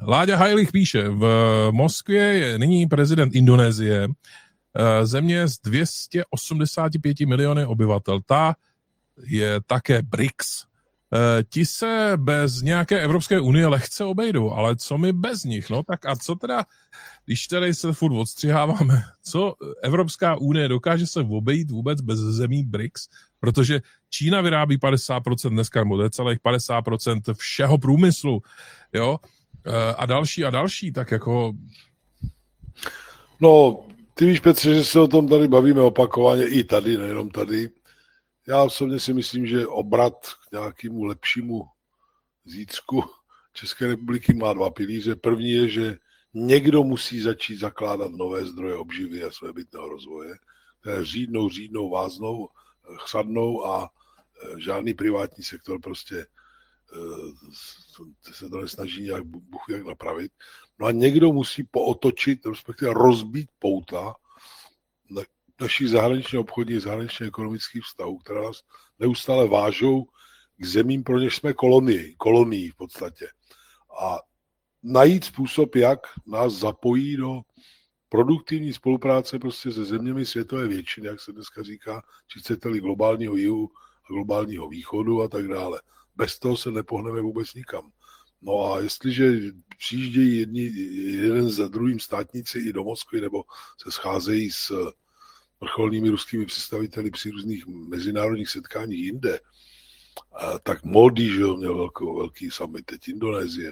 Láďa Hajlich píše, v Moskvě je nyní prezident Indonésie, země s 285 miliony obyvatel. Ta je také BRICS. Ti se bez nějaké Evropské unie lehce obejdou, ale co my bez nich? No tak a co teda, když tady se furt odstřiháváme, co Evropská unie dokáže se obejít vůbec bez zemí BRICS? Protože Čína vyrábí 50% dneska, nebo celých 50% všeho průmyslu, jo? A další, tak jako... No, ty víš, Petře, že se o tom tady bavíme opakovaně, i tady, nejenom tady. Já osobně si myslím, že obrat k nějakému lepšímu zítřku České republiky má dva pilíře. První je, že někdo musí začít zakládat nové zdroje obživy a svébytného rozvoje, které řídnou, váznou, chsadnou a žádný privátní sektor prostě se to nesnaží nějak Bůh jak napravit. No a někdo musí pootočit, respektive rozbít pouta našich zahraničně obchodních, zahraničně ekonomických vztahů, které nás neustále vážou k zemím, pro něž jsme kolonií v podstatě. A najít způsob, jak nás zapojí do produktivní spolupráce prostě se zeměmi světové většiny, jak se dneska říká, či chcete-li globálního jihu a globálního východu a tak dále. Bez toho se nepohneme vůbec nikam. No a jestliže přijíždějí jeden za druhým státníci i do Moskvy, nebo se scházejí s vrcholnými ruskými představiteli při různých mezinárodních setkáních jinde, tak Módi, že měl velký summit, teď Indonésie,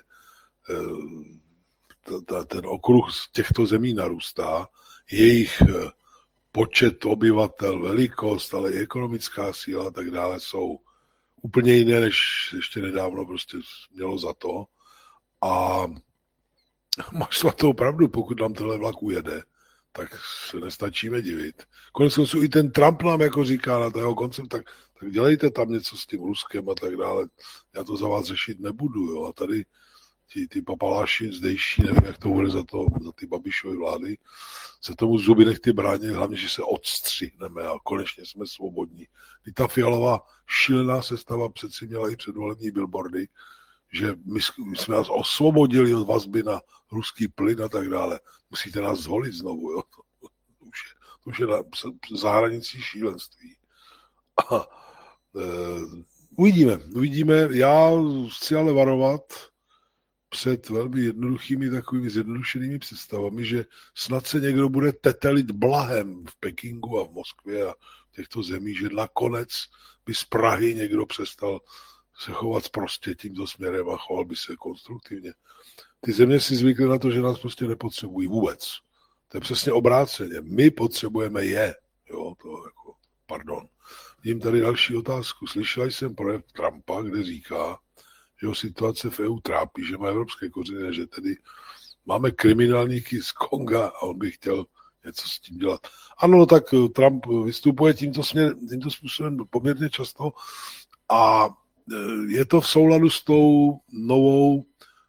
ten okruh z těchto zemí narůstá, jejich počet obyvatel, velikost, ale i ekonomická síla a tak dále jsou úplně jiné, než ještě nedávno prostě mělo za to. A máš svatou pravdu, pokud nám tenhle vlak ujede, tak se nestačíme divit. Koneckonců i ten Trump nám jako říká na toho koncept, tak dělejte tam něco s tím Ruskem a tak dále. Já to za vás řešit nebudu. Jo. A tady ty papaláši zdejší, nevím, jak to bude za ty Babišovy vlády, se tomu zuby nechty bránit, hlavně, že se odstřihneme a konečně jsme svobodní. I ta Fialová šílená sestava přeci měla i předvolební billboardy, že my jsme nás osvobodili od vazby na ruský plyn a tak dále. Musíte nás zvolit znovu. Jo? To už je na zahraničí šílenství. A, uvidíme. Já chci ale varovat před velmi jednoduchými takovými zjednodušenými představami, že snad se někdo bude tetelit blahem v Pekingu a v Moskvě a v těchto zemích, že nakonec by z Prahy někdo přestal se chovat prostě tímto směrem a choval by se konstruktivně. Ty země si zvykly na to, že nás prostě nepotřebují vůbec. To je přesně obráceně. My potřebujeme je. Jo, to jako, pardon. Vidím tady další otázku. Slyšela jsem projev Trumpa, kde říká, že ho situace v EU trápí, že má evropské kořeny, že tedy máme kriminálníky z Konga a on by chtěl něco s tím dělat. Ano, no tak Trump vystupuje tímto způsobem poměrně často a je to v souladu s tou novou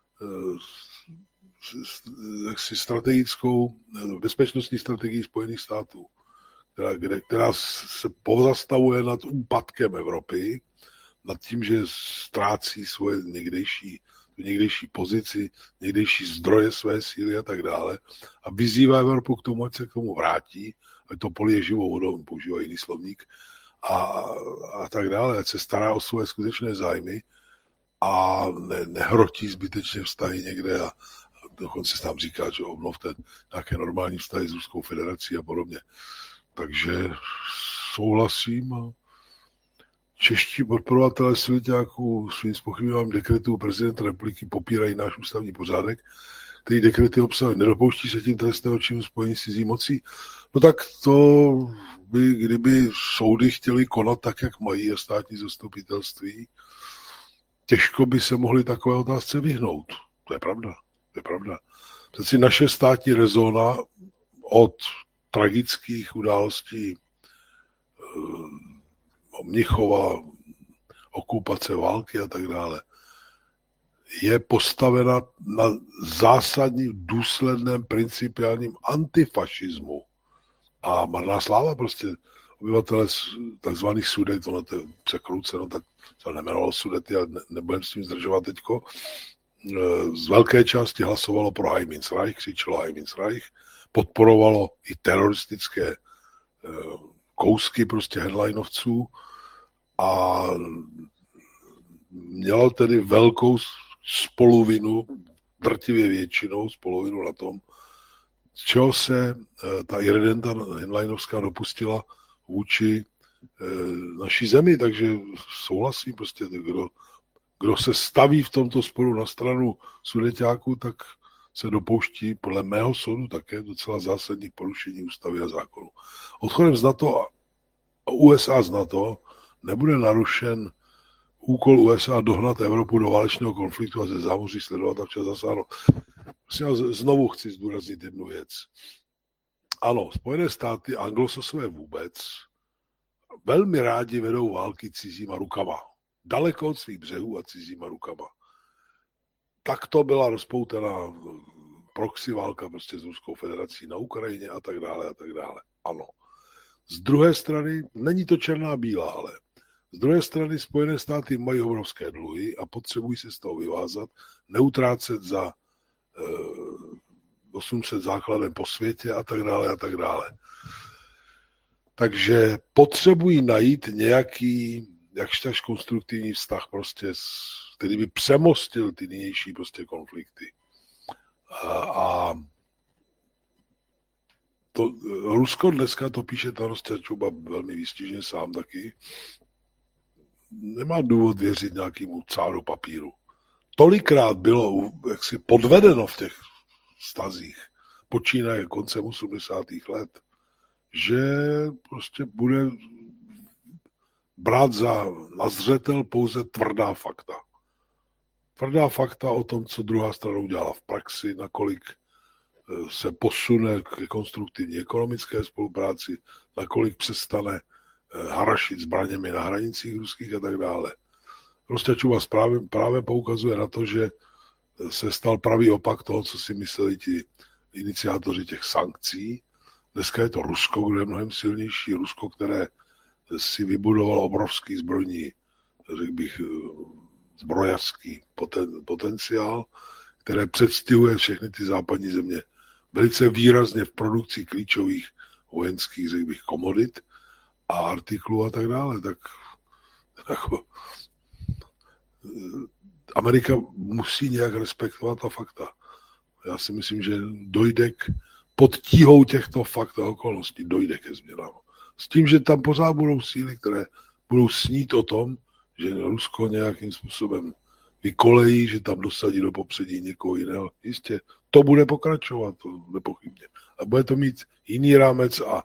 strategickou, bezpečnostní strategií Spojených států, která se pozastavuje nad úpadkem Evropy, nad tím, že ztrácí svoje někdejší pozici, někdejší zdroje své síly a tak dále a vyzývá Evropu k tomu, ať se k tomu vrátí, ať to polije živou vodou, používá jiný slovník, a tak dále, ať se stará o své skutečné zájmy a nehrotí zbytečně vztahy někde a dokonce se tam říká, že obnovte nějaké normální vztahy s Ruskou federací a podobně. Takže souhlasím a čeští podporovatelé Svěťáků svým zpochybňováním dekretů prezidenta republiky popírají náš ústavní pořádek, který dekrety obsahuje. Nedopouští se tím trestného činu spojení s cizí mocí. No tak to by, kdyby soudy chtěli konat tak, jak mají a státní zastupitelství, těžko by se mohli takové otázce vyhnout. To je pravda. Přeci naše státní rezona od tragických událostí Mnichova, okupace, války a tak dále, je postavena na zásadním, důsledném, principiálním antifašismu. A marná sláva prostě obyvatele takzvaných Sudet, ono to je překruceno, tak se nemenovalo Sudety, ale nebudem s tím zdržovat teďko, z velké části hlasovalo pro Heil ins Reich, křičelo Heil ins Reich, podporovalo i teroristické kousky prostě headlinovců a mělo tedy velkou spoluvinu, drtivě většinou spoluvinu na tom, z čeho se ta irredenta headlinovská dopustila vůči naší zemi, takže souhlasím prostě, kdo se staví v tomto sporu na stranu Sudeťáků, tak se dopouští podle mého soudu také docela zásadních porušení ústavy a zákonu. Odchodem z NATO a USA z NATO nebude narušen úkol USA dohnat Evropu do válečného konfliktu a ze zámoří sledovat a včas zasáhnout. Znovu chci zdůraznit jednu věc. Ano, Spojené státy, anglosasové vůbec, velmi rádi vedou války cizíma rukama. Daleko od svých břehů a cizíma rukama. Takto byla rozpoutaná proxy válka prostě s Ruskou federací na Ukrajině a tak dále a tak dále. Ano. Z druhé strany, není to černá bílá, ale z druhé strany Spojené státy mají obrovské dluhy a potřebují se z toho vyvázat, neutrácet za 800 základem po světě a tak dále a tak dále. Takže potřebují najít nějaký jakž takž konstruktivní vztah prostě, který by přemostil ty nynější prostě konflikty. A to, Rusko dneska, to píše Taras Čerčuba velmi výstižně sám taky, nemá důvod věřit nějakému cáru papíru. Tolikrát bylo jaksi podvedeno v těch vztazích, počínaje koncem 80. let, že prostě bude brát na zřetel pouze tvrdá fakta. Tvrdá fakta o tom, co druhá strana udělala v praxi, nakolik se posune k konstruktivní ekonomické spolupráci, nakolik přestane harašit zbraněmi na hranicích ruských a tak dále. Prostě Čuba právě poukazuje na to, že se stal pravý opak toho, co si mysleli ti iniciátoři těch sankcí. Dneska je to Rusko, kde je mnohem silnější. Rusko, které si vybudovalo obrovský zbrojní, řekl bych, zbrojařský potenciál, které předstihuje všechny ty západní země velice výrazně v produkci klíčových vojenských, řekl bych, komodit a artiklů a tak dále. Tak jako, Amerika musí nějak respektovat ta fakta. Já si myslím, že dojde pod tíhou těchto fakt a okolností dojde ke změnám. S tím, že tam pořád budou síly, které budou snít o tom, že Rusko nějakým způsobem vykolejí, že tam dosadí do popředí někoho jiného. Jistě, to bude pokračovat, to nepochybně. A bude to mít jiný rámec a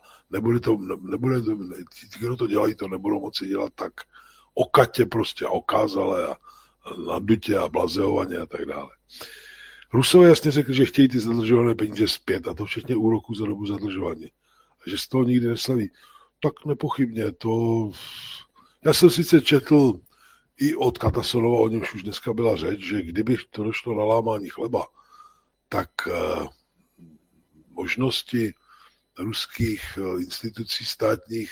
ti, kdo to dělají, to nebudou moci dělat tak okatě prostě, okázale a nadutě a blazeovaně a tak dále. Rusové jasně řekli, že chtějí ty zadržované peníze zpět a to včetně úroků za dobu zadržování. A že z toho nikdy neslaví. Tak nepochybně, to... Já jsem sice četl i od Katasonova, o němž už dneska byla řeč, že kdyby to došlo na lámání chleba, tak možnosti ruských institucí státních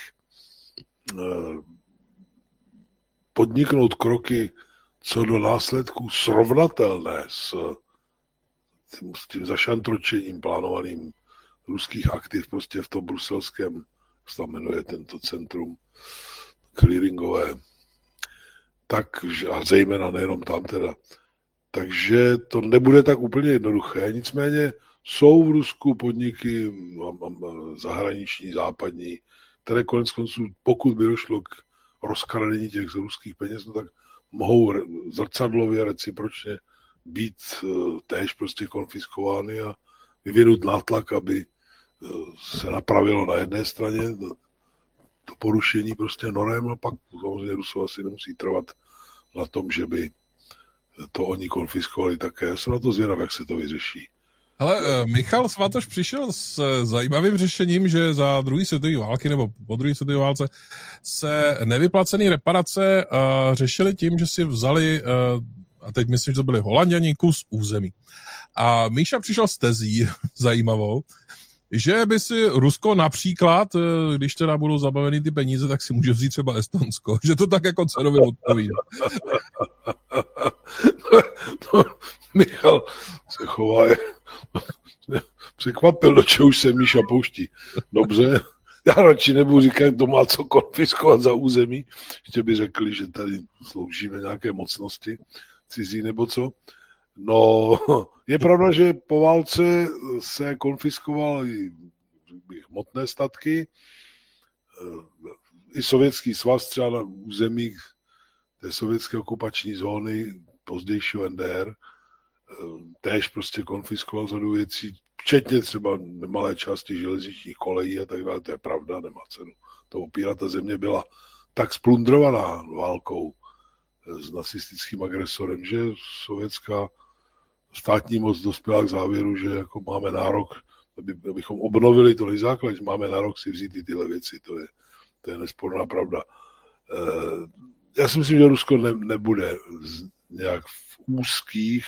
podniknout kroky co do následků srovnatelné s tím zašantročením plánovaným ruských aktiv prostě v tom bruselském, jak se tam jmenuje tento centrum clearingové, tak, a zejména nejenom tam teda. Takže to nebude tak úplně jednoduché, nicméně jsou v Rusku podniky zahraniční, západní, které konec konců, pokud by došlo k rozkradení těch ruských peněz, no tak mohou zrcadlově recipročně být též prostě konfiskovány a vyvinout nátlak, aby se napravilo na jedné straně to porušení prostě norem a pak samozřejmě Rusové asi nemusí trvat na tom, že by to oni konfiskovali také. Já jsem na to zvědav, jak se to vyřeší. Ale Michal Svatoš přišel s zajímavým řešením, že za druhé světové války nebo po druhé světové válce se nevyplacené reparace řešili tím, že si vzali, a teď myslím, že to byli Holanděni, kus území. A Míša přišel s tezí zajímavou, že by si Rusko například, když teda budou zabaveny ty peníze, tak si může vzít třeba Estonsko. Že to tak jako cenově odpovídá. Michal se chová, překvapil, do čeho už se Míša pouští. Dobře, já radši nebudu říkat, kdo má co konfiskovat za území, ještě by řekli, že tady sloužíme nějaké mocnosti cizí nebo co. No, je pravda, že po válce se konfiskovaly hmotné statky, i Sovětský svaz třeba na území té sovětské okupační zóny pozdějšího NDR též prostě konfiskoval řadu věcí, včetně třeba nemalé části železničních kolejí a tak dále, to je pravda, nemá cenu to opírat. Ta země byla tak splundrovaná válkou s nacistickým agresorem, že sovětská státní moc dospěla k závěru, že jako máme nárok, abychom obnovili to nejzáklad, máme nárok si vzít i tyhle věci, to je nesporná pravda. Já si myslím, že Rusko nebude nějak v úzkých,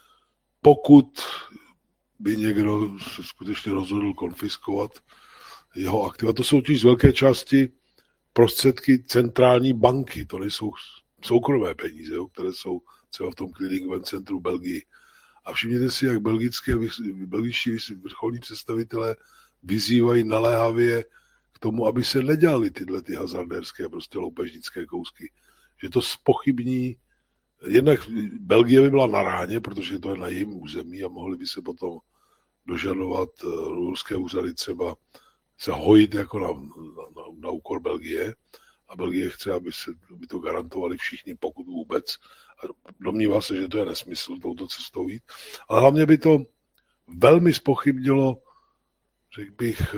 pokud by někdo se skutečně rozhodl konfiskovat jeho aktiva. To jsou totiž z velké části prostředky centrální banky, to nejsou soukromé peníze, které jsou třeba v tom clearingovém centru v Belgii. A všimněte si, jak belgičtí vrcholní představitelé vyzývají naléhavě k tomu, aby se nedělali tyhle ty hazardérské, prostě loupežnické kousky. Že to zpochybní. Jednak Belgie by byla na ráně, protože to je na jejím území a mohli by se potom dožadovat ruské úřady třeba se hojit jako na úkor Belgie. A Belgie chce, aby to garantovali všichni, pokud vůbec. A domnívá se, že to je nesmysl touto cestou jít. Ale hlavně by to velmi zpochybnilo, řekl bych,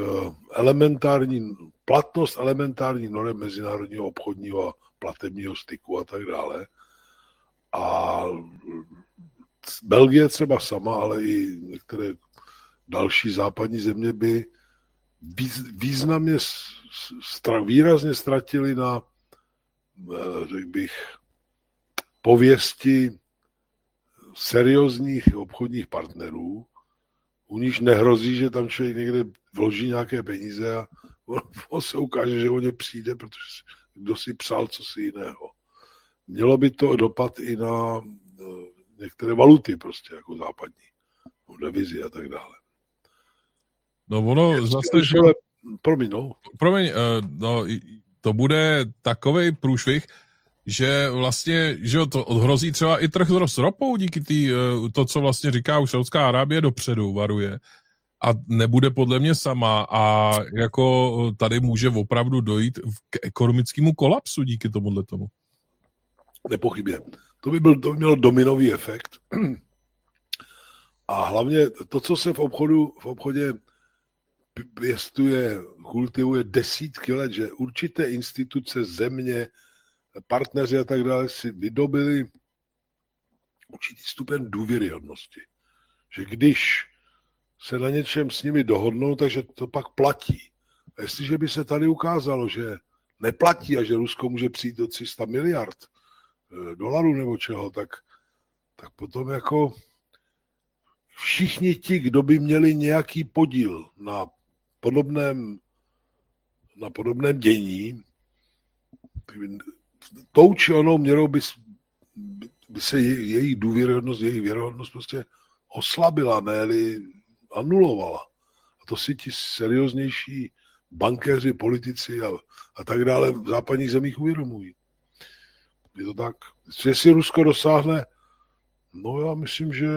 platnost elementární norem mezinárodního obchodního a platebního styku a tak dále. A Belgie třeba sama, ale i některé další západní země by významně výrazně ztratili na, řekl bych, pověsti seriózních obchodních partnerů, u níž nehrozí, že tam člověk někde vloží nějaké peníze a on se ukáže, že o ně přijde, protože kdo si psal cosi jiného. Mělo by to dopad i na některé valuty prostě, jako západní, devizi a tak dále. No ono zase, že... Promiň, to bude takovej průšvih, že vlastně, že to odhrozí třeba i trh s ropou díky to, co vlastně říká už Saudská Arábie dopředu, varuje. A nebude podle mě sama a jako tady může opravdu dojít k ekonomickému kolapsu díky tomuhle tomu. Nepochybně. To by mělo dominový efekt. A hlavně to, co se v obchodě pěstuje, kultivuje desítky let, že určité instituce, země, partneři a tak dále si vydobili určitý stupeň důvěryhodnosti. Že když se na něčem s nimi dohodnou, takže to pak platí. A jestliže by se tady ukázalo, že neplatí a že Rusko může přijít do 300 miliard dolarů nebo čeho, tak potom jako všichni ti, kdo by měli nějaký podíl na podobném dění, tou či onou měrou by se její důvěryhodnost, její věrohodnost prostě oslabila, ne-li anulovala. A to si ti serióznější bankéři, politici a tak dále v západních zemích uvědomují. Je to tak. Jestli Rusko dosáhne, no já myslím, že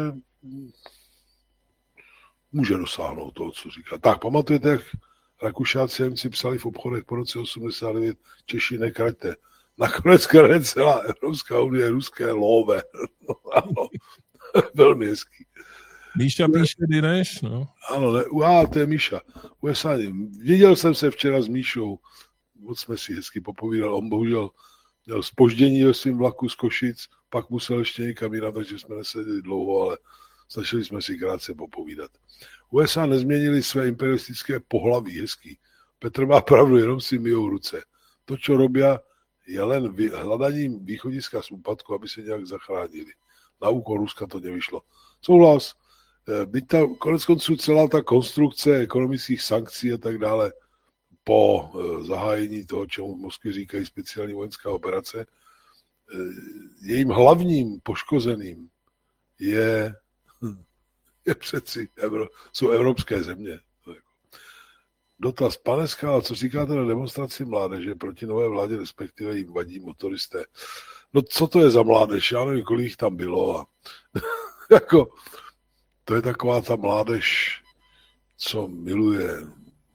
může dosáhnout toho, co říká. Tak, pamatujete, jak Rakušáci Němci psali v obchodech po roce 89, Češi nekraťte. Nakonec krade celá Evropská unie, ruské love. No, ano, velmi hezký. Míša píše Dineš, no. Ano, to je Míša. Viděl jsem se včera s Míšou, moc jsme si hezky popovídali, on bohužel měl zpoždění ve svým vlaku z Košic, pak musel ještě někam jinam, takže jsme neseděli dlouho, ale začali jsme si krátce popovídat. USA nezměnili své imperialistické pohlaví, hezký. Petr má pravdu, jenom si myjou ruce. To, čo robia, je len hľadaním východiska z úpadku, aby se nějak zachránili. Na úkor Ruska to nevyšlo. Souhlas. Byť konec konců celá ta konstrukce ekonomických sankcí a tak dále po zahájení toho, čemu v Moskvě říkají speciální vojenská operace, jejím hlavním poškozeným je přeci, jsou evropské země. Dotaz, pane Skála, co říkáte na demonstraci mládeže proti nové vládě, respektive jim vadí motoristé? No co to je za mládež? Já nevím, kolik jich tam bylo. A jako, to je taková ta mládež, co miluje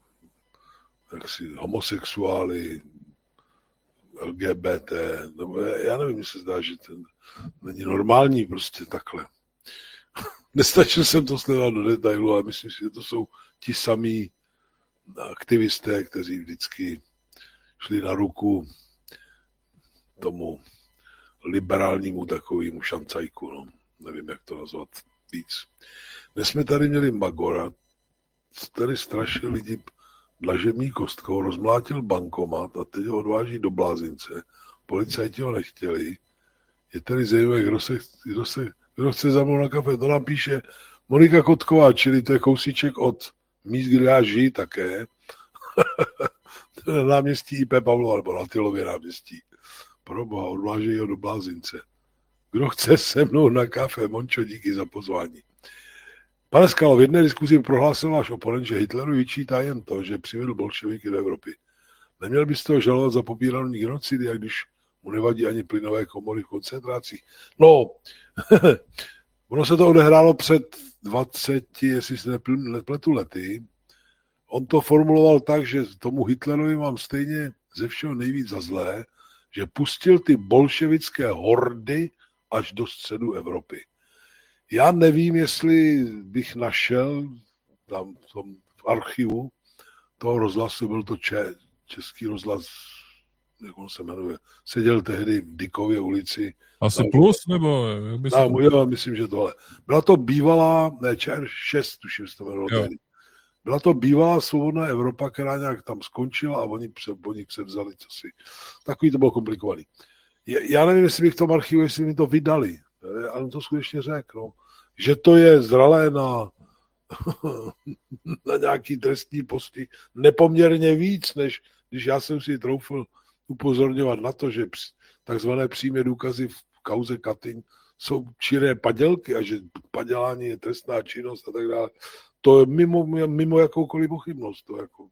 homosexuály, LGBT, nebo já nevím, mi se zdá, že ten není normální prostě takhle. Nestačil jsem to sledovat do detailu, ale myslím si, že to jsou ti samí aktivisté, kteří vždycky šli na ruku tomu liberálnímu takovému šancajku, no. Nevím, jak to nazvat víc. Dnes jsme tady měli Magora, který strašil lidi dlažební kostkou, rozmlátil bankomat a teď ho odváží do blázince. Policajti ho nechtěli. Je tady zajímavé, kdo chce za mnou na kafe. To nám píše Monika Kotková, čili to je kousíček od míst, kde já žiji také. Na náměstí IP Pavlova, nebo na Tylově náměstí. Proboha, odváží ho do blázince. Kdo chce se mnou na kafe? Mončo, díky za pozvání. Pane Skalo, v jedné diskuzi prohlásil váš oponent, že Hitleru vyčítá jen to, že přivedl bolševiky do Evropy. Neměl byste ho žalovat za popírání genocidy, jak když mu nevadí ani plynové komory v koncentrácích? No, ono se to odehrálo před 20, jestli se nepletu lety. On to formuloval tak, že tomu Hitlerovi mám stejně ze všeho nejvíc za zlé, že pustil ty bolševické hordy až do středu Evropy. Já nevím, jestli bych našel tam v tom archivu toho rozhlasu, byl to český rozhlas, jak on se jmenuje, seděl tehdy v Dykově ulici. Asi Plus, nebo? Já myslím, že tohle. Byla to bývalá, ne, ČR6, tuším, se to jmenovalo tehdy. Byla to bývalá svobodná Evropa, která nějak tam skončila a oni převzali cosi. Takový to bylo komplikovaný. Já nevím, jestli bych v tom archivu, jestli mi to vydali. Ale to skutečně řekl, no. Že to je zralé na nějaký trestní postih nepoměrně víc, než když já jsem si troufl upozorňovat na to, že takzvané přímé důkazy v kauze Katyň jsou čiré padělky a že padělání je trestná činnost a tak dále. To je mimo jakoukoliv pochybnost. To jako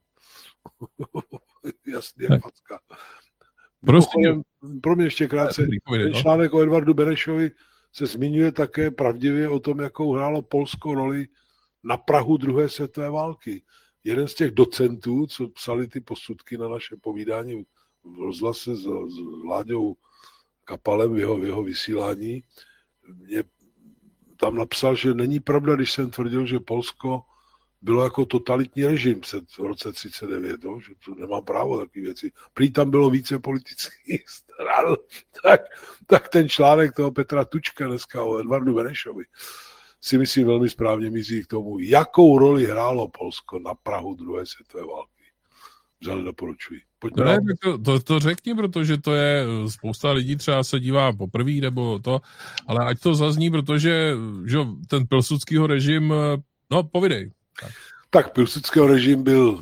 jasně facka. Pro mě ještě krátce, ten článek o Edvardu Benešovi se zmiňuje také pravdivě o tom, jakou hrálo Polsko roli na prahu druhé světové války. Jeden z těch docentů, co psali ty posudky na naše povídání v rozhlase s Láďou Kapalem v jeho vysílání, mě tam napsal, že není pravda, když jsem tvrdil, že Polsko bylo jako totalitní režim v roce 1939, no? Že to nemá právo takové věci. Prý tam bylo více politických stran. Tak ten článek toho Petra Tučka dneska o Edvardu Benešovi si myslím velmi správně míří k tomu, jakou roli hrálo Polsko na prahu druhé světové války. Vřele doporučuji. Ne, to řekni, protože to je, spousta lidí třeba se dívá poprvé nebo to, ale ať to zazní, protože že ten pilsudskýho režim, no povidej. Tak pilsudského režim byl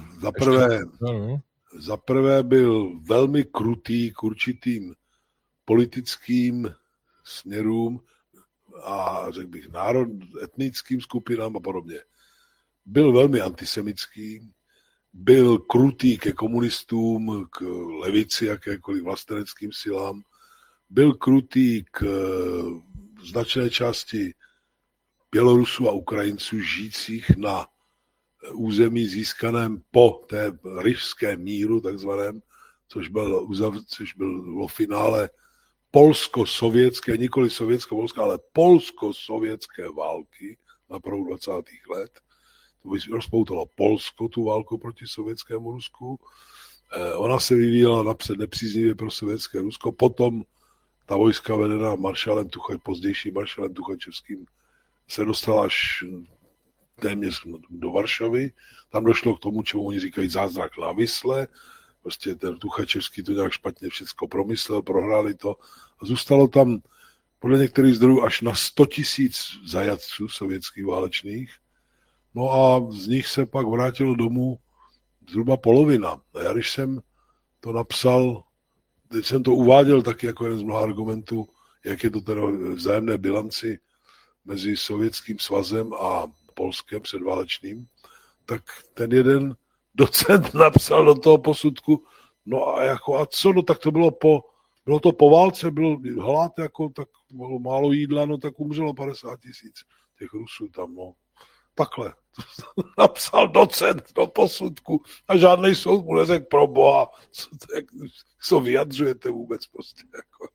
za prvé byl velmi krutý k určitým politickým směrům a řekl bych etnickým skupinám a podobně. Byl velmi antisemický, byl krutý ke komunistům, k levici, jakékoliv vlasteneckým silám, byl krutý k značné části Bělorusů a Ukrajinců žijících na území získaném po té Rifském míru, takzvaném, což bylo finále polsko-sovětské, nikoli sovětsko-polské, ale polsko-sovětské války na prvu 20. let. To rozpoutalo Polsko, tu válku proti sovětskému Rusku. Ona se vyvíjela napřed nepříznivě pro sovětské Rusko, potom ta vojska vedená pozdějším maršalem Tuchačevským se dostala až téměř do Varšavy. Tam došlo k tomu, čemu oni říkají zázrak na Visle. Prostě ten Tuchačevský to nějak špatně všechno promyslel, prohráli to. A zůstalo tam podle některých zdrojů až na 100 000 zajatců sovětských válečných. No a z nich se pak vrátilo domů zhruba polovina. A já když jsem to napsal, teď jsem to uváděl taky jako jeden z mnoha argumentů, jak je to teda vzájemné bilanci mezi Sovětským svazem a Polskem předválečným, tak ten jeden docent napsal do toho posudku, no a co, no tak to bylo to po válce, byl hlad, jako, tak bylo málo jídla, no tak umřelo 50 000 těch Rusů tam, no. Takhle. Napsal docent do posudku a žádnej soud mu neřekl pro boha, co vyjadřujete vůbec prostě, jako.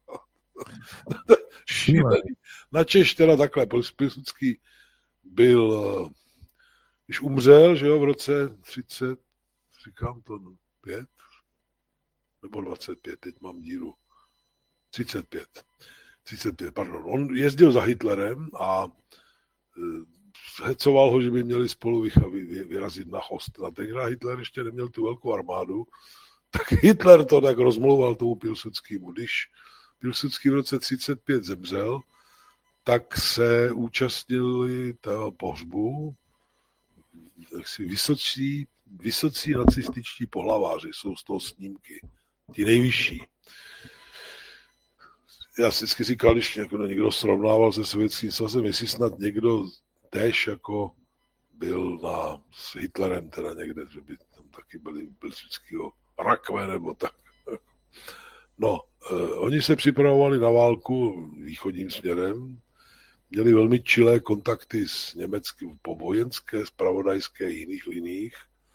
Šílený. Načež teda takhle, Pilsudský byl, když umřel, že jo, v roce 30, říkám to, 5, nebo 25, teď mám díru, 35, pardon. On jezdil za Hitlerem a hecoval ho, že by měli spolu vyrazit na host. A tenkrát Hitler ještě neměl tu velkou armádu, tak Hitler to tak rozmlouval tomu Pilsudskému. Když Pilsudský v roce 35 zemřel, tak se účastnili toho pohřbu vysocí nacističtí pohlaváři, jsou z toho snímky, ti nejvyšší. Já si vždycky říkal, když někdo srovnával se Sovětským svazem, jestli snad někdo též jako byl s Hitlerem teda někde, že by tam taky byli Pilsudskýho rakve nebo tak. No, oni se připravovali na válku východním směrem, měli velmi čilé kontakty s německým vojenské, zpravodajské i jiných liniích.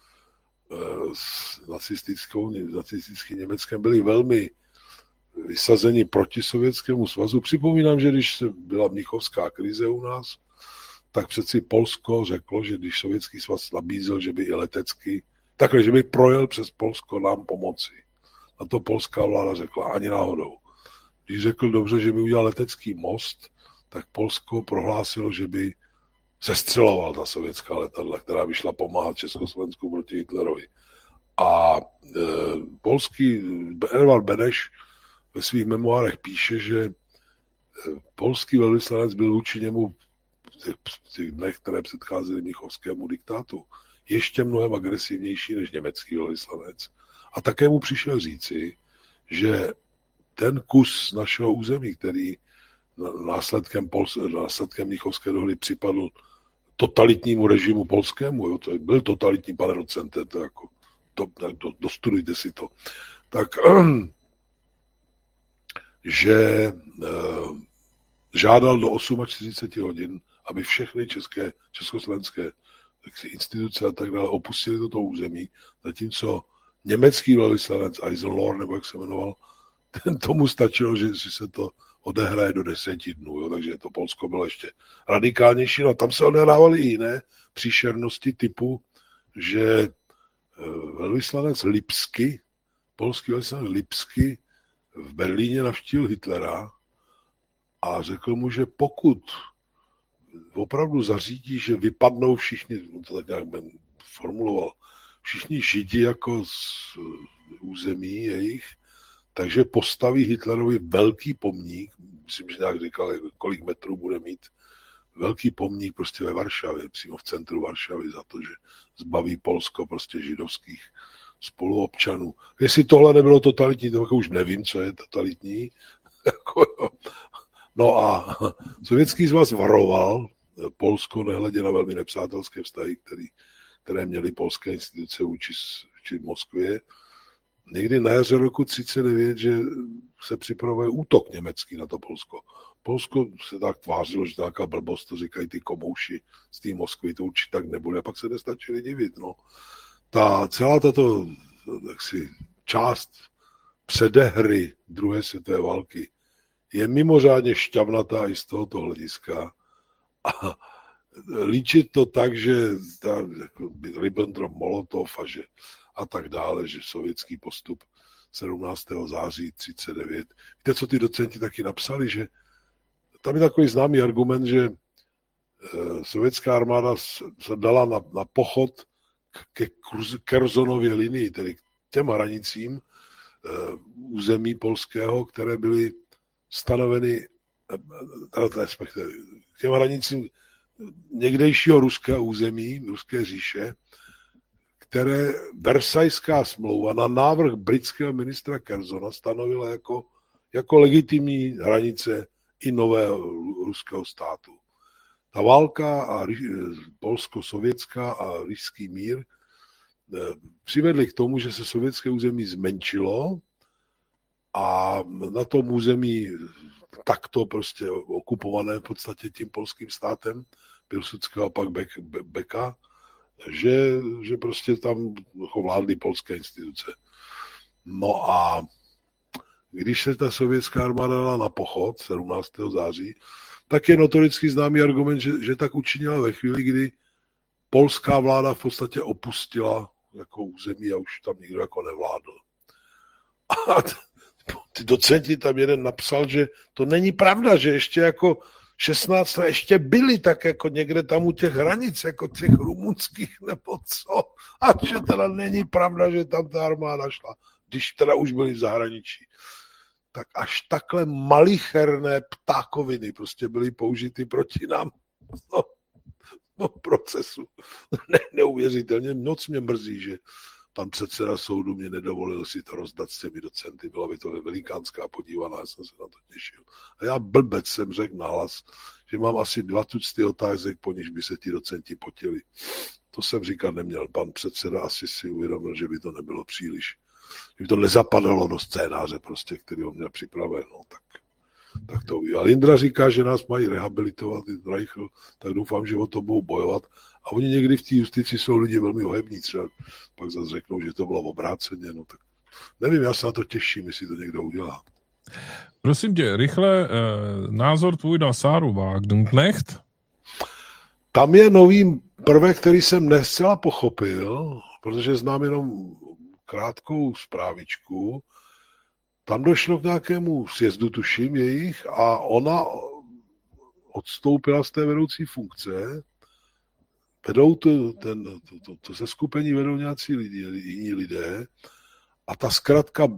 S nacistickým Německem byli velmi vysazeni proti Sovětskému svazu. Připomínám, že když byla mnichovská krize u nás, tak přeci Polsko řeklo, že když Sovětský svaz nabízel, že by i letecky, takhle, že by projel přes Polsko nám pomoci. A to polská vláda řekla ani náhodou. Když řekl dobře, že by udělal letecký most, tak Polsko prohlásilo, že by sestřeloval ta sovětská letadla, která by šla pomáhat Československu proti Hitlerovi. A polský Edvard Beneš ve svých memoárech píše, že polský velvyslanec byl vůči němu v těch dnech, které předcházely mnichovskému diktátu, ještě mnohem agresivnější než německý velvyslanec. A také mu přišel říci, že ten kus našeho území, který následkem mnichovské dohody připadl totalitnímu režimu polskému, jo, to byl totalitní, pane docente, to jako, dostudujte si to, tak že žádal do 48 hodin, aby všechny československé instituce a tak dále opustili toto území, zatímco německý velvyslanec Eisenlohr, nebo jak se jmenoval, tomu stačilo, že se to odehraje do 10 dnů, jo, takže to Polsko bylo ještě radikálnější. No, tam se odehrávaly i jiné příšernosti typu, že velvyslanec Lipsky, polský velvyslanec Lipsky v Berlíně navštívil Hitlera a řekl mu, že pokud opravdu zařídí, že vypadnou všichni, to tak nějak ben formuloval, všichni Židi jako z území jejich, takže postaví Hitlerovi velký pomník, myslím, že nějak říkal, kolik metrů bude mít, velký pomník prostě ve Varšavě, přímo v centru Varšavy za to, že zbaví Polsko prostě židovských spoluobčanů. Jestli tohle nebylo totalitní, to už nevím, co je totalitní. No a Sovětský svaz varoval Polsko, nehledě na velmi nepřátelské vztahy, které měly polské instituce vůči Moskvě, někdy na jaře roku 1939, že se připravuje útok německý na to Polsko. Polsko se tak tvářilo, že nějaká blbost, to říkají ty komouši z té Moskvy, to určitě tak nebude, a pak se nestačili divit. No. Celá tato část předehry druhé světové války je mimořádně šťavnatá i z tohoto hlediska. A líčit to tak, že Ribbentrop-Molotov a tak dále, že sovětský postup 17. září 1939. Víte, co ty docenti taky napsali, že tam je takový známý argument, že sovětská armáda se dala na pochod ke Kerzonově linii, tedy k těm hranicím území polského, které byly stanoveny, respektive k těm hranicím někdejšího ruského území, ruské říše, které Versajská smlouva na návrh britského ministra Kerzona stanovila jako legitimní hranice i nového ruského státu. Ta válka a polsko-sovětská a ryský mír přivedly k tomu, že se sovětské území zmenšilo a na tom území takto prostě okupované v podstatě tím polským státem, Pilsudského a pak Beka, že prostě tam vládly polské instituce. No a když se ta sovětská armáda dala na pochod 17. září, tak je notoricky známý argument, že tak učinila ve chvíli, kdy polská vláda v podstatě opustila jako území a už tam nikdo jako nevládl. A ty docenti tam jeden napsal, že to není pravda, že ještě jako 16 ještě byli tak jako někde tam u těch hranic, jako těch rumunských nebo co. A že teda není pravda, že tam ta armáda šla, když teda už byli v zahraničí. Tak až takhle malicherné ptákoviny prostě byly použity proti nám no procesu. Neuvěřitelně moc mě mrzí, že pan předseda soudu mě nedovolil si to rozdat s těmi docenty. Byla by to velikánská podívaná, já jsem se na to těšil. A já blbec jsem řekl nahlas, že mám asi 2 tucty otázek, po niž by se ti docenti potili. To jsem říkat neměl. Pan předseda asi si uvědomil, že by to nebylo příliš. Že by to nezapadalo do scénáře, prostě, který on měl připraven. No, tak to ví. A Lindra říká, že nás mají rehabilitovat, Reichl, tak doufám, že o to budou bojovat. A oni někdy v té justici jsou lidi velmi ohební, třeba pak zase řeknou, že to bylo obráceně, no tak nevím, já se na to těším, jestli to někdo udělá. Prosím tě, rychle názor tvůj na Sáru Wagenknecht? Tam je nový prvek, který jsem nescela pochopil, protože znám jenom krátkou zprávičku. Tam došlo k nějakému sjezdu, tuším, jejich, a ona odstoupila z té vedoucí funkce. Vedou to seskupení vedou nějací jiní lidé a ta zkratka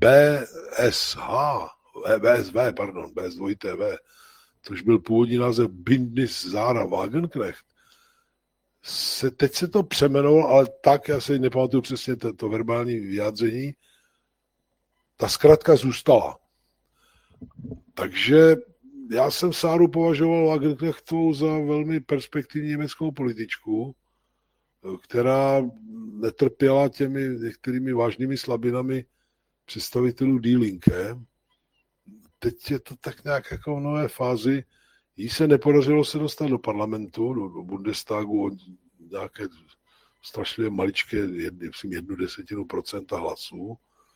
BSV, což byl původní název Bündnis Sára Wagenknecht, teď se to přemenovalo, ale tak, já si nepamatuju přesně to verbální vyjádření, ta zkratka zůstala. Takže já jsem Sáru považoval Wagenknechtovou za velmi perspektivní německou političku, která netrpěla těmi některými vážnými slabinami představitelů Die Linke. Teď je to tak nějak jako v nové fázi. Jí se nepodařilo se dostat do parlamentu, do Bundestagu o nějaké strašlivě maličké 0,1% hlasů.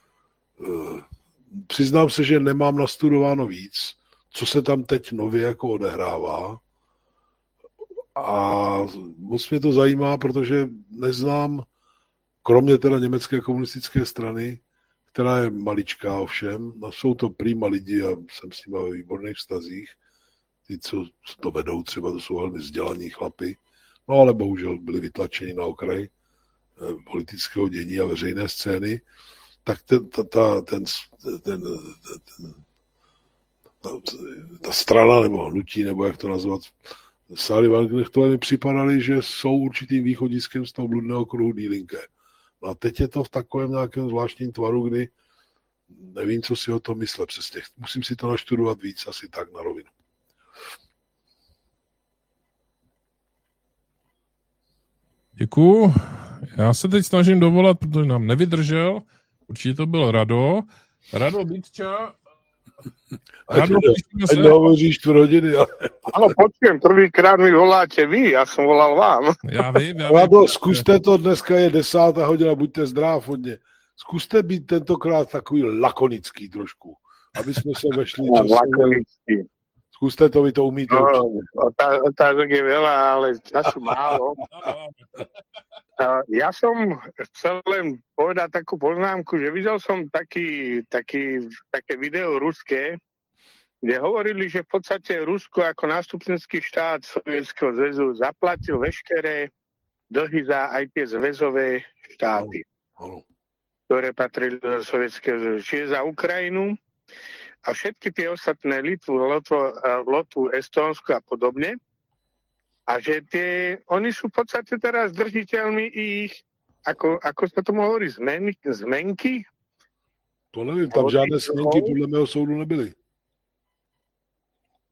Přiznám se, že nemám nastudováno víc, co se tam teď nově jako odehrává. A moc mě to zajímá, protože neznám, kromě teda německé komunistické strany, která je maličká ovšem, no jsou to prýma lidi a jsem s nimi ve výborných vztazích. Ty, co to vedou, třeba to jsou velmi vzdělaní chlapy, no ale bohužel byli vytlačeni na okraj politického dění a veřejné scény, tak ta strana nebo hnutí, nebo jak to nazvat, Sáry Wagenknechtové mi připadaly, že jsou určitým východiskem z toho bludného kruhu Die Linke. No a teď je to v takovém nějakém zvláštním tvaru, kdy nevím, co si o tom myslet přesně. Musím si to naštudovat víc, asi tak na rovinu. Děkuju. Já se teď snažím dovolat, protože nám nevydržel. Určitě to byl Rado. Rado Bytča. Ať nehovoříš 2 hodiny. Ale... Áno, počujem, prvýkrát mi voláte vy, ja som volal vám. Já vím. Rado, zkuste to, dneska je 10. hodina, buďte zdrav hodně. Zkuste být tentokrát takový lakonický trošku, aby jsme se vešli Lakonický. Zkuste to, vy to umíte. No, otázok je veľa, ale času málo. Ja som chcel len povedať takú poznámku, že videl som také video ruské, kde hovorili, že v podstate Rusko ako nástupnický štát Sovietskeho zväzu zaplatil veškeré dlhy za aj tie zväzové štáty, ktoré patrili do Sovietskeho zväzu. Čiže za Ukrajinu a všetky tie ostatné Litvu, Lotvu, Estónsku a podobne. A že oni sú v podstate teraz držiteľmi ich, ako sa tomu hovorí, zmenky? To nevím, tam žádné zmenky podle mého soudu nebyly.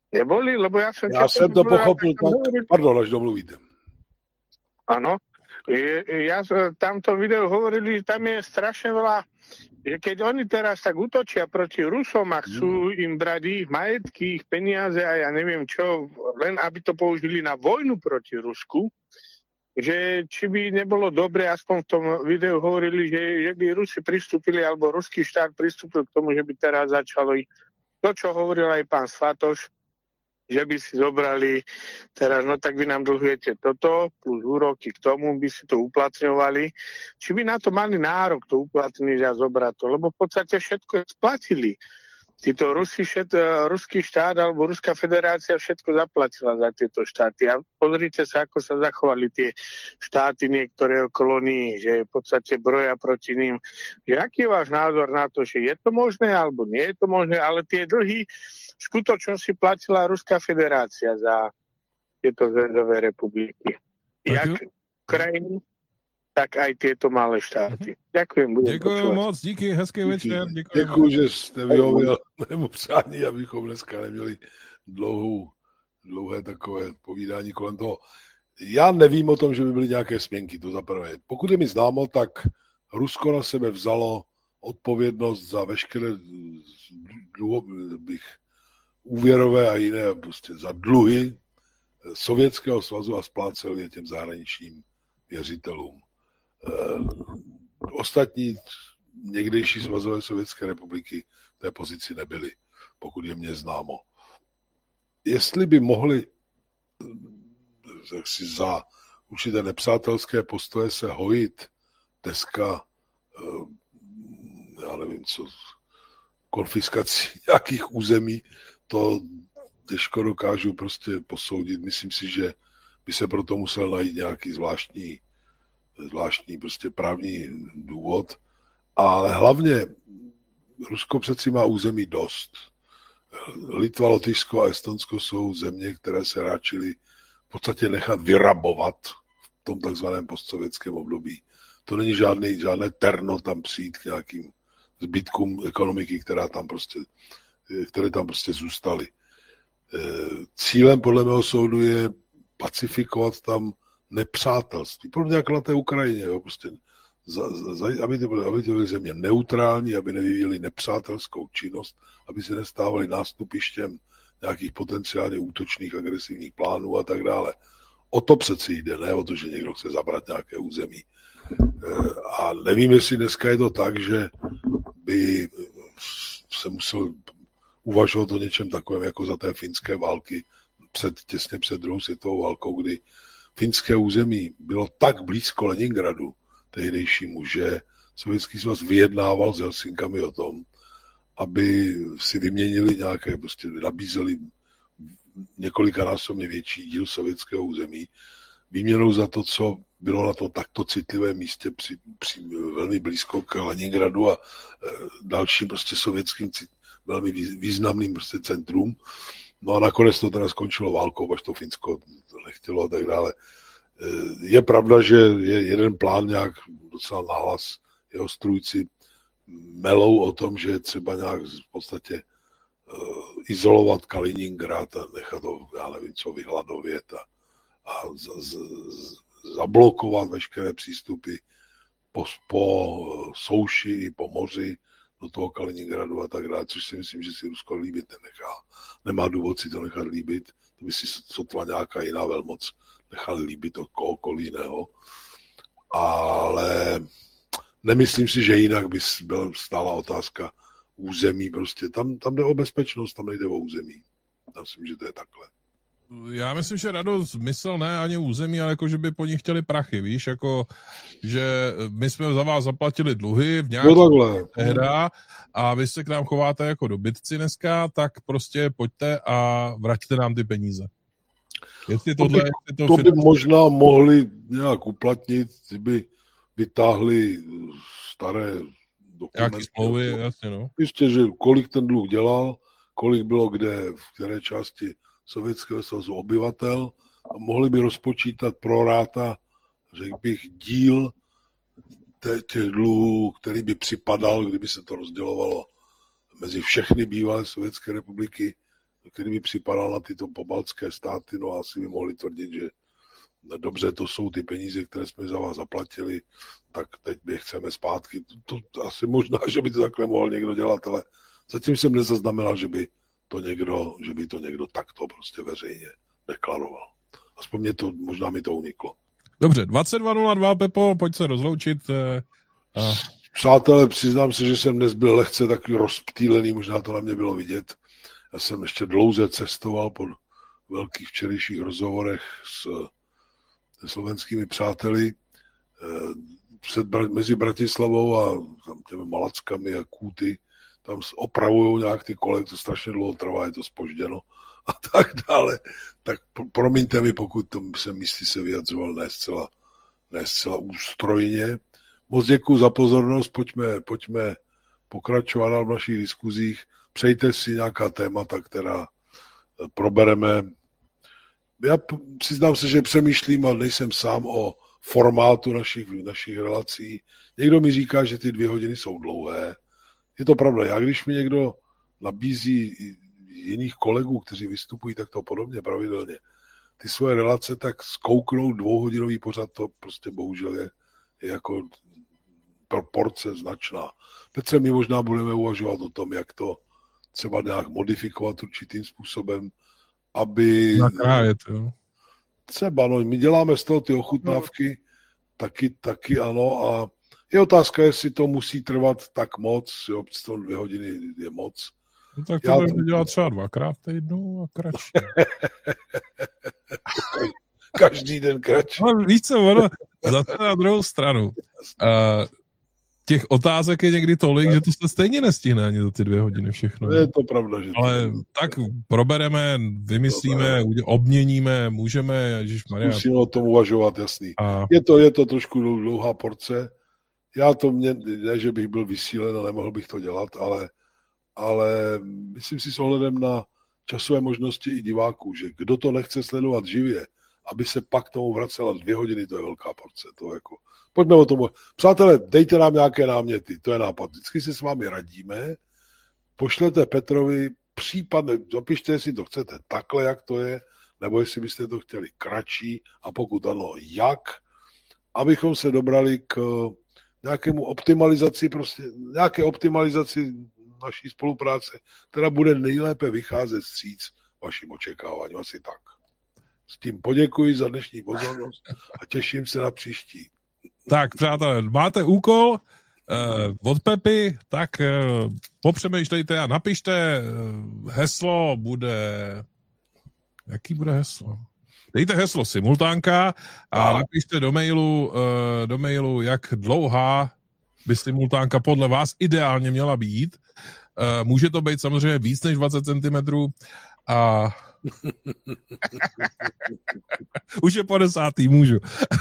Neboli? Lebo ja som... Já jsem to pochopil tak, pardon, až domluvíte. Áno. Tam to videu hovorili, že tam je strašne veľa, že keď oni teraz tak útočia proti Rusom a chcú im brať ich majetky, ich peniaze a ja neviem čo, len aby to použili na vojnu proti Rusku, že či by nebolo dobre, aspoň v tom videu hovorili, že by Rusi pristúpili, alebo ruský štát pristúpil k tomu, že by teraz začalo to, čo hovoril aj pán Svatoš, že by si zobrali teraz, no tak vy nám dlhujete toto, plus úroky k tomu, by si to uplatňovali. Či by na to mali nárok to uplatniť a zobrať to, lebo v podstate všetko splatili. Títo ruský štát alebo Ruská federácia všetko zaplatila za tieto štáty. A pozrite sa, ako sa zachovali tie štáty niektoré kolónii, že v podstate broja proti ním. Že aký je váš názor na to, že je to možné alebo nie je to možné, ale tie dlhy v skutočnosti platila Ruská federácia za tieto zväzové republiky. Jak krajiny, tak aj tieto malé štáty. Ďakujem. Děkuji moc, díky, hezký večer. Děkuji, že jste vyhověl mému přání, abychom dneska neměli dlouhé takové povídání kolem toho. Já nevím o tom, že by byly nějaké směnky, to za prvé. Pokud je mi známo, tak Rusko na sebe vzalo odpovědnost za veškeré úvěrové a jiné, prostě za dluhy Sovětského svazu a splácel je těm zahraničním věřitelům. Ostatní někdejší svazové sovětské republiky v té pozici nebyly, pokud je mně známo. Jestli by mohli si za určité nepřátelské postoje se hojit dneska, já nevím co, konfiskací nějakých území, to těžko dokážu prostě posoudit. Myslím si, že by se proto musel najít nějaký zvláštní prostě právní důvod, ale hlavně Rusko přeci má území dost. Litva, Lotyšsko a Estonsko jsou země, které se ráčily v podstatě nechat vyrabovat v tom takzvaném postsovětském období. To není žádné terno tam přijít k nějakým zbytkům ekonomiky, které tam prostě zůstaly. Cílem podle mého soudu je pacifikovat tam nepřátelství. Podobně jako na té Ukrajině. Jo, prostě aby to byly země neutrální, aby nevyvíjeli nepřátelskou činnost, aby se nestávaly nástupištěm nějakých potenciálně útočných, agresivních plánů a tak dále. O to přeci jde, ne o to, že někdo chce zabrat nějaké území. A nevím, jestli dneska je to tak, že by se musel uvažovat o něčem takovém, jako za té finské války, těsně před druhou světovou válkou, kdy finské území bylo tak blízko Leningradu tehdejšímu, že Sovětský svaz vyjednával s Helsinkami o tom, aby si vyměnili nějaké, prostě nabízeli několikanásobně větší díl sovětského území, výměnou za to, co bylo na tom takto citlivém místě velmi blízko k Leningradu a dalším prostě sovětským velmi významným prostě centrum. No a nakonec to teda skončilo válkou, až to Finsko nechtělo a tak dále. Je pravda, že je jeden plán nějak docela nahlas, jeho strůjci melou o tom, že je třeba nějak v podstatě izolovat Kaliningrad a nechat ho, já nevím co, vyhladovět a zablokovat veškeré přístupy po souši i po moři do toho Kaliningradu a tak dále, což si myslím, že si Rusko líbit nenechá. Nemá důvod si to nechat líbit, to by si sotva nějaká jiná velmoc nechali líbit od kohokoliv jiného. Ale nemyslím si, že jinak by byla stála otázka území prostě. Tam jde o bezpečnost, tam nejde o území. Já myslím, že to je takhle. Já myslím, že Radost myslel ne ani území, ale jako, že by po nich chtěli prachy, víš, jako, že my jsme za vás zaplatili dluhy v nějaké hra a vy se k nám chováte jako dobytci dneska, tak prostě pojďte a vraťte nám ty peníze. To by možná mohli nějak uplatnit, kdyby vytáhli staré dokumenty. Nějaký smlouvy, jasně, no. Jistě, že kolik ten dluh dělal, kolik bylo kde, v které části Sovětského svazu obyvatel a mohli by rozpočítat pro ráta, řekl bych, díl těch dluhů, který by připadal, kdyby se to rozdělovalo mezi všechny bývalé sovětské republiky, který by připadal na tyto pobaltské státy, no a asi by mohli tvrdit, že dobře, to jsou ty peníze, které jsme za vás zaplatili, tak teď my chceme zpátky. To asi možná, že by to takhle mohl někdo dělat, ale zatím jsem nezaznamenal, že by to někdo takto prostě veřejně deklaroval. Aspoň možná mi to uniklo. Dobře, 22:02, Pepo, pojď se rozloučit. Přátelé, přiznám se, že jsem dnes byl lehce takový rozptýlený, možná to na mě bylo vidět. Já jsem ještě dlouze cestoval po velkých včerejších rozhovorech se slovenskými přáteli mezi Bratislavou a těmi Malackami a Kúty. Tam opravují nějak ty koleje, to strašně dlouho trvá, je to zpožděno a tak dále. Tak promiňte mi, pokud jsem místy se vyjadřoval ne zcela ústrojně. Moc děkuji za pozornost, pojďme pokračovat v našich diskuzích. Přejte si nějaká témata, která probereme. Já přiznám se, že přemýšlím, ale nejsem sám o formátu našich relací. Někdo mi říká, že ty 2 hodiny jsou dlouhé. Je to pravda. Já když mi někdo nabízí jiných kolegů, kteří vystupují takto podobně pravidelně, ty svoje relace, tak zkouknout 2hodinový pořad, to prostě bohužel je jako proporce značná. Petře, my možná budeme uvažovat o tom, jak to třeba nějak modifikovat určitým způsobem, aby... Nakrájet, jo. Třeba, no, my děláme z toho ty ochutnávky, taky ano, a je otázka, jestli to musí trvat tak moc, jo, 2 hodiny je moc. No, tak to budeme dělat třeba 2krát týdnu a kratší. Každý den kratší. No, víš co, ono, zase na druhou stranu. Těch otázek je někdy tolik, že to se stejně nestihne ani za ty 2 hodiny všechno. Je to pravda, že ale tak probereme, vymyslíme, obměníme, můžeme, ježišmarja. Musíme o tom uvažovat, jasný. Je to trošku dlouhá porce. Ne, že bych byl vysílen a nemohl bych to dělat, ale myslím si s ohledem na časové možnosti i diváků, že kdo to nechce sledovat živě, aby se pak tomu vracela 2 hodiny, to je velká porce. To jako... Pojďme o tom. Přátelé, dejte nám nějaké náměty, to je nápad. Vždycky si s vámi radíme, pošlete Petrovi případně, zapište, jestli to chcete takhle, jak to je, nebo jestli byste to chtěli kratší a pokud ano, jak, abychom se dobrali k nějaké optimalizaci naší spolupráce, která bude nejlépe vycházet vstříc vašim očekáváním. Asi tak. S tím poděkuji za dnešní pozornost a těším se na příští. Tak, přátelé, máte úkol od Pepy, tak popřemýšlejte a napište heslo, jaký bude heslo? Dejte heslo simultánka a napište do mailu, jak dlouhá by simultánka podle vás ideálně měla být. Může to být samozřejmě víc než 20 cm a už je 50. můžu.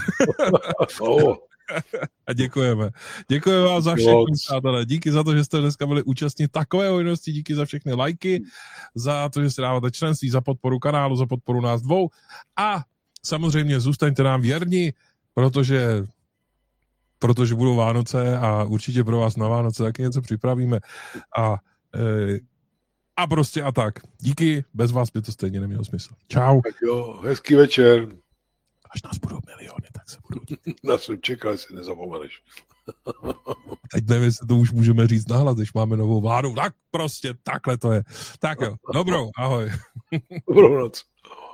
A děkujeme. Děkujeme vám za všechno, přátelé. Díky za to, že jste dneska byli účastní takové hojnosti, díky za všechny lajky, za to, že si dáváte členství, za podporu kanálu, za podporu nás dvou a samozřejmě zůstaňte nám věrni, protože budou Vánoce a určitě pro vás na Vánoce taky něco připravíme a prostě a tak. Díky, bez vás by to stejně nemělo smysl. Čau. Tak jo, hezký večer. Až nás budou miliony, tak se budou dít. Já jsem čekal, jestli nezapomeneš. Teď nevím, jestli to už můžeme říct nahlas, když máme novou vládu. Tak prostě takhle to je. Tak jo, dobrou, ahoj. Dobrou noc.